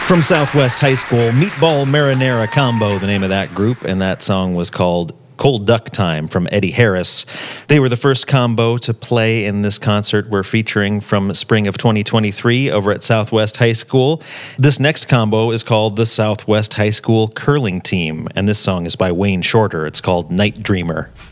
From Southwest High School, Meatball Marinara Combo, the name of that group, and that song was called Cold Duck Time from Eddie Harris. They were the first combo to play in this concert we're featuring from spring of 2023 over at Southwest High School. This next combo is called the Southwest High School Curling Team, and this song is by Wayne Shorter. It's called Night Dreamer.